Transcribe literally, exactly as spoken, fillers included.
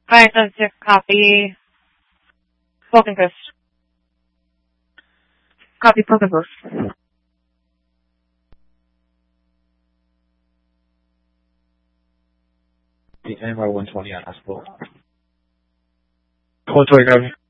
Alright, let's just copy Spoken Coast. Copy Spoken Coast. The M R one twenty on Asphalt. one twenty, copy.